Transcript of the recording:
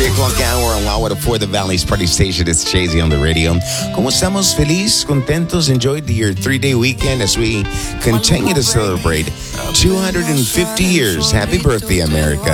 3 o'clock hour on Wawada for the Valley's Party Station. It's Chazy on the radio. ¿Cómo estamos? Feliz, contentos, enjoyed your 3-day weekend as we continue to celebrate 250 years. Happy birthday, America.